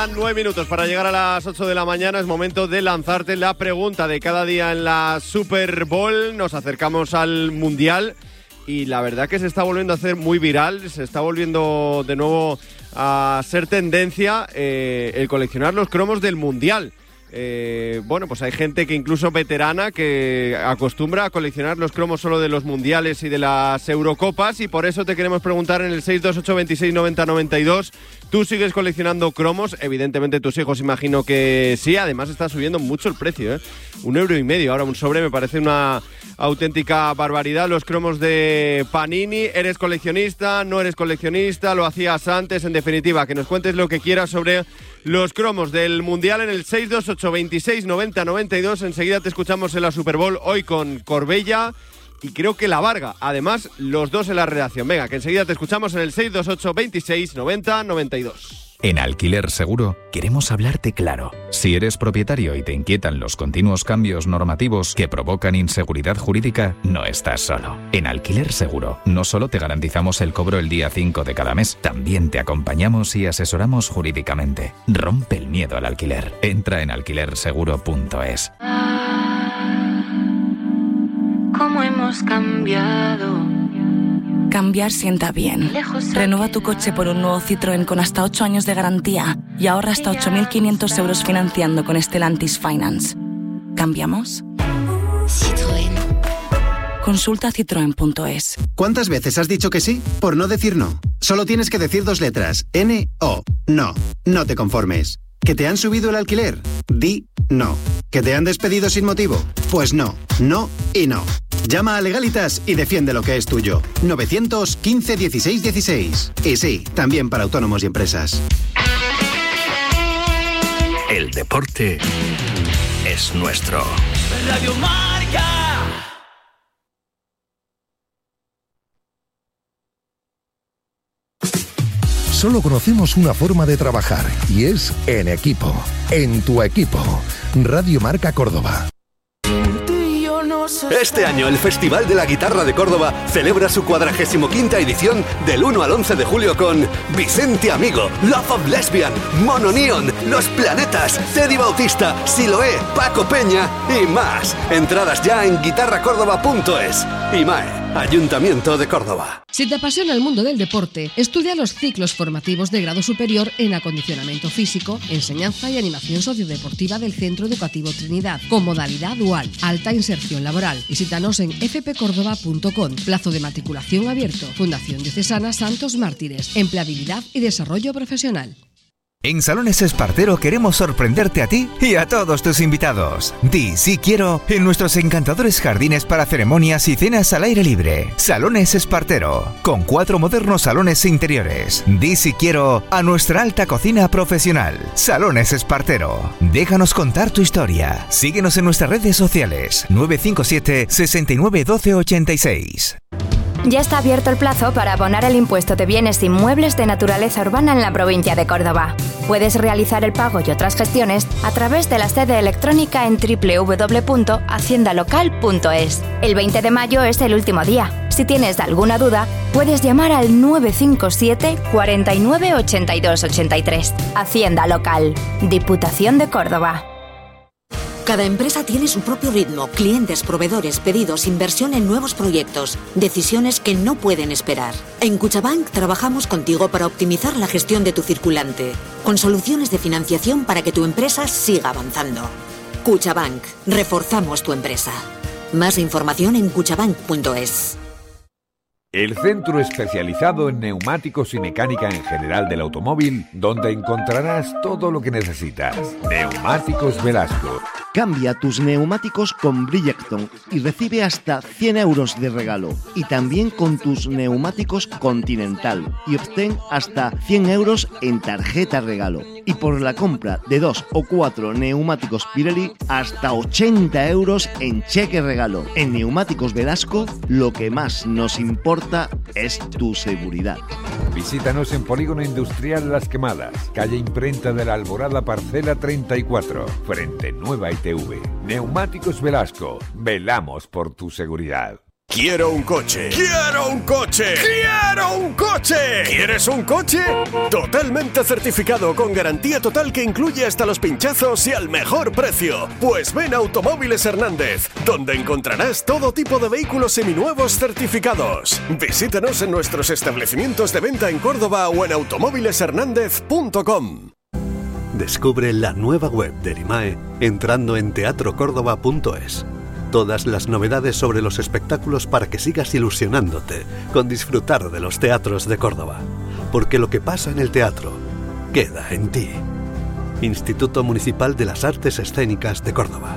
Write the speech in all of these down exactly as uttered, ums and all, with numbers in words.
Nueve minutos para llegar a las ocho de la mañana. Es momento de lanzarte la pregunta de cada día en la Super Bowl. Nos acercamos al Mundial y la verdad que se está volviendo a hacer muy viral. Se está volviendo de nuevo a ser tendencia eh, el coleccionar los cromos del Mundial. Eh, bueno, pues hay gente que incluso veterana que acostumbra a coleccionar los cromos solo de los mundiales y de las Eurocopas, y por eso te queremos preguntar en el seis dos ocho, veintiséis, noventa, noventa y dos. ¿Tú sigues coleccionando cromos? Evidentemente tus hijos imagino que sí. Además está subiendo mucho el precio, ¿eh? Un euro y medio ahora un sobre, me parece una auténtica barbaridad. Los cromos de Panini. ¿Eres coleccionista? ¿No eres coleccionista? ¿Lo hacías antes? En definitiva, que nos cuentes lo que quieras sobre los cromos del Mundial en el seis dos ocho, veintiséis, noventa, noventa y dos. Enseguida te escuchamos en la Super Bowl, hoy con Corbella y creo que La Varga. Además, los dos en la redacción. Venga, que enseguida te escuchamos en el seis dos ocho, veintiséis, noventa, noventa y dos. En Alquiler Seguro queremos hablarte claro. Si eres propietario y te inquietan los continuos cambios normativos que provocan inseguridad jurídica, no estás solo. En Alquiler Seguro no solo te garantizamos el cobro el día cinco de cada mes, también te acompañamos y asesoramos jurídicamente. Rompe el miedo al alquiler. Entra en alquiler seguro punto es. ¿Cómo hemos cambiado? Cambiar sienta bien. Renueva tu coche por un nuevo Citroën con hasta ocho años de garantía y ahorra hasta ocho mil quinientos euros financiando con Stellantis Finance. ¿Cambiamos? Citroën. Consulta citroen punto es. ¿Cuántas veces has dicho que sí por no decir no? Solo tienes que decir dos letras. N O. No. No te conformes. ¿Que te han subido el alquiler? Di no. ¿Que te han despedido sin motivo? Pues no. No y no. Llama a Legalitas y defiende lo que es tuyo. novecientos quince dieciséis dieciséis. Y sí, también para autónomos y empresas. El deporte es nuestro. Radio Marca. Solo conocemos una forma de trabajar y es en equipo. En tu equipo. Radio Marca Córdoba. Este año el Festival de la Guitarra de Córdoba celebra su cuadragésimo quinta edición del uno al once de julio con Vicente Amigo, Love of Lesbian, Mono Neon, Los Planetas, Teddy Bautista, Siloé, Paco Peña y más. Entradas ya en guitarra córdoba punto es. IMAE, Ayuntamiento de Córdoba. Si te apasiona el mundo del deporte, estudia los ciclos formativos de grado superior en acondicionamiento físico, enseñanza y animación sociodeportiva del Centro Educativo Trinidad, con modalidad dual, alta inserción laboral. Visítanos en f p córdoba punto com. Plazo de matriculación abierto. Fundación Diocesana Santos Mártires. Empleabilidad y desarrollo profesional. En Salones Espartero queremos sorprenderte a ti y a todos tus invitados. Di sí quiero en nuestros encantadores jardines para ceremonias y cenas al aire libre. Salones Espartero, con cuatro modernos salones interiores. Di sí quiero a nuestra alta cocina profesional. Salones Espartero. Déjanos contar tu historia. Síguenos en nuestras redes sociales. nueve cinco siete, seis nueve uno dos, ocho seis. Ya está abierto el plazo para abonar el impuesto de bienes inmuebles de naturaleza urbana en la provincia de Córdoba. Puedes realizar el pago y otras gestiones a través de la sede electrónica en doble u doble u doble u punto hacienda local punto es. El veinte de mayo es el último día. Si tienes alguna duda, puedes llamar al nueve cinco siete, cuarenta y nueve, ochenta y dos, ochenta y tres. Hacienda Local, Diputación de Córdoba. Cada empresa tiene su propio ritmo, clientes, proveedores, pedidos, inversión en nuevos proyectos, decisiones que no pueden esperar. En Cuchabank trabajamos contigo para optimizar la gestión de tu circulante, con soluciones de financiación para que tu empresa siga avanzando. Cuchabank, reforzamos tu empresa. Más información en cuchabank punto es. El centro especializado en neumáticos y mecánica en general del automóvil, donde encontrarás todo lo que necesitas. Neumáticos Velasco. Cambia tus neumáticos con Bridgestone y recibe hasta cien euros de regalo. Y también con tus neumáticos Continental y obtén hasta cien euros en tarjeta regalo. Y por la compra de dos o cuatro neumáticos Pirelli, hasta ochenta euros en cheque regalo. En Neumáticos Velasco, lo que más nos importa es tu seguridad. Visítanos en Polígono Industrial Las Quemadas, calle Imprenta de la Alborada, parcela treinta y cuatro, frente Nueva I T V. Neumáticos Velasco, velamos por tu seguridad. Quiero un coche. ¡Quiero un coche! ¡Quiero un coche! ¿Quieres un coche? Totalmente certificado, con garantía total que incluye hasta los pinchazos y al mejor precio. Pues ven a Automóviles Hernández, donde encontrarás todo tipo de vehículos seminuevos certificados. Visítanos en nuestros establecimientos de venta en Córdoba o en automóviles hernández punto com. Descubre la nueva web de Erimae entrando en teatro córdoba punto es. Todas las novedades sobre los espectáculos para que sigas ilusionándote con disfrutar de los teatros de Córdoba. Porque lo que pasa en el teatro queda en ti. Instituto Municipal de las Artes Escénicas de Córdoba.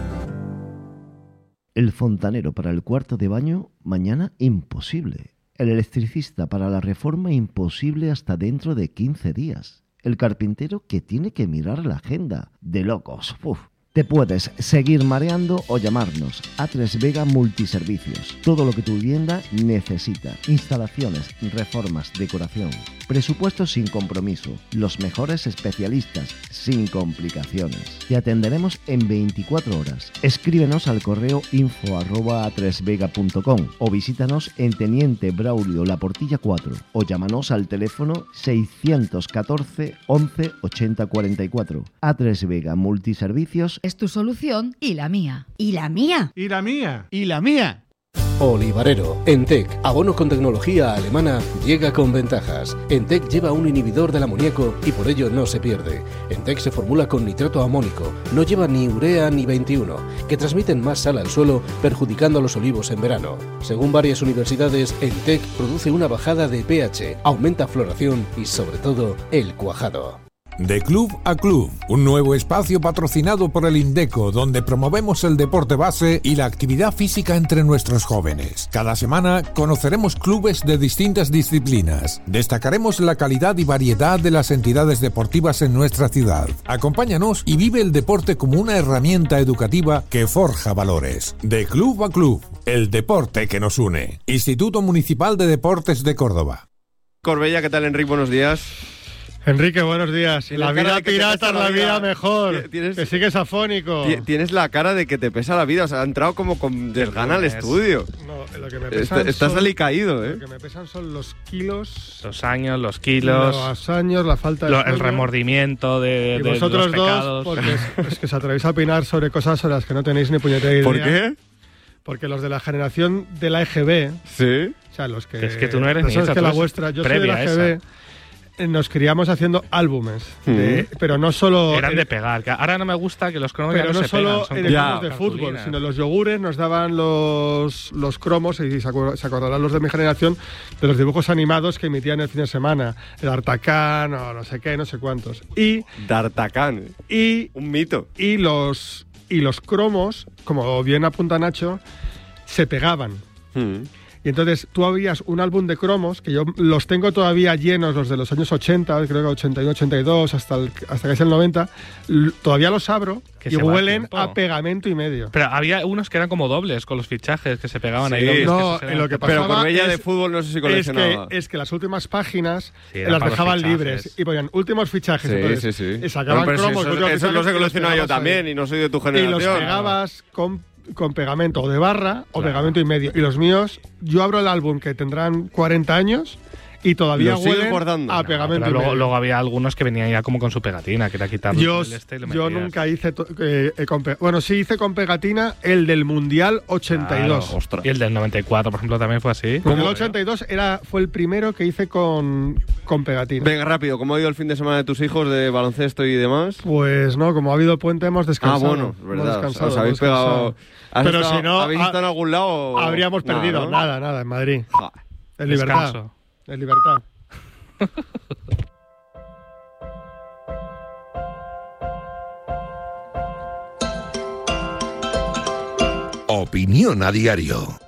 El fontanero para el cuarto de baño, mañana imposible. El electricista para la reforma, imposible hasta dentro de quince días. El carpintero que tiene que mirar la agenda. De locos. Uf. Te puedes seguir mareando o llamarnos. A tres Vega Multiservicios. Todo lo que tu vivienda necesita. Instalaciones, reformas, decoración. Presupuestos sin compromiso. Los mejores especialistas, sin complicaciones. Te atenderemos en veinticuatro horas. Escríbenos al correo info arroba a tres vega punto com o visítanos en Teniente Braulio La Portilla cuatro o llámanos al teléfono seiscientos catorce once ochenta cuarenta y cuatro. A tres Vega Multiservicios es tu solución y la mía. ¿Y la mía? ¿Y la mía? ¿Y la mía? Olivarero. Entec, abono con tecnología alemana, llega con ventajas. Entec lleva un inhibidor del amoníaco y por ello no se pierde. Entec se formula con nitrato amónico, no lleva ni urea ni veintiuno, que transmiten más sal al suelo, perjudicando a los olivos en verano. Según varias universidades, Entec produce una bajada de pH, aumenta floración y sobre todo el cuajado. De Club a Club, un nuevo espacio patrocinado por el Indeco, donde promovemos el deporte base y la actividad física entre nuestros jóvenes. Cada semana conoceremos clubes de distintas disciplinas. Destacaremos la calidad y variedad de las entidades deportivas en nuestra ciudad. Acompáñanos y vive el deporte como una herramienta educativa que forja valores. De Club a Club, el deporte que nos une. Instituto Municipal de Deportes de Córdoba. Corbella, ¿qué tal, Enrique? Buenos días. Enrique, buenos días. La vida pirata es la vida mejor. ¿Tienes, que sigues afónico. Tienes la cara de que te pesa la vida. O sea, ha entrado como con desgana al estudio. No, lo que me pesan Est- Estás son, alicaído, ¿eh? Lo que me pesan son los kilos. Los años, los kilos. Los años, la falta de lo, sueño. El remordimiento de, y de vosotros los dos, pecados. porque es, es que se atrevéis a opinar sobre cosas sobre las que no tenéis ni puñetera idea. ¿Por qué? Porque los de la generación de la E G B. Sí. O sea, los que. Que es que tú no eres ni esa, esa, que la tú vuestra. Yo soy de la E G B. Nos criamos haciendo álbumes, de, mm. pero no solo... Eran de pegar, que ahora no me gusta que los cromos pero ya no, no se solo pegan, en equipos de fútbol, sino los yogures nos daban los, los cromos, y se acordarán los de mi generación, de los dibujos animados que emitían el fin de semana, el D'Artagnan o no sé qué, no sé cuántos. Y D'Artagnan, y un mito. Y los, y los cromos, como bien apunta Nacho, se pegaban. Mm. Y entonces tú habías un álbum de cromos, que yo los tengo todavía llenos, los de los años ochenta, creo que ochenta y uno, ochenta y dos, hasta, el, hasta casi el noventa, l- todavía los abro que y huelen a pegamento y medio. Pero había unos que eran como dobles, con los fichajes que se pegaban sí. ahí. Dobles, no, que en lo que pasaba pero por ella es, de fútbol no sé si coleccionaba. Es que, es que las últimas páginas sí, las dejaban libres y ponían últimos fichajes. Sí, entonces, sí, sí. Y sacaban bueno, cromos. Eso, eso los he coleccionado yo también ahí. y no soy de tu generación. Y los pegabas con... con pegamento o de barra o claro. pegamento y medio. Y los míos, yo abro el álbum que tendrán cuarenta años y todavía huelen a no, pegamento y luego, medio. luego había algunos que venían ya como con su pegatina, que era quitarlo yo, el este y lo yo nunca hice to- eh, eh, con pe- bueno, sí hice con pegatina el del Mundial ochenta y dos. Claro, y el del noventa y cuatro, por ejemplo, también fue así. Porque el ochenta y dos era, fue el primero que hice con, con pegatina. Venga, rápido, ¿cómo ha ido el fin de semana de tus hijos de baloncesto y demás? Pues no, como ha habido puente hemos descansado. Ah, bueno, es verdad. Descansado, os habéis pegado. Pero estado, si no, ¿habéis estado en algún lado? Habríamos nada, perdido. ¿no? Nada, nada, en Madrid. Ja. En libertad. Descanso. En libertad. Opinión a diario.